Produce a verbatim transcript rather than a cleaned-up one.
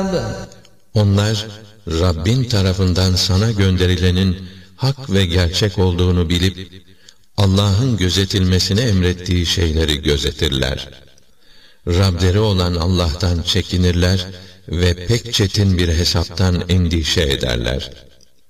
Onlar, Rabbin tarafından sana gönderilenin hak ve gerçek olduğunu bilip, Allah'ın gözetilmesini emrettiği şeyleri gözetirler. Rableri olan Allah'tan çekinirler ve pek çetin bir hesaptan endişe ederler.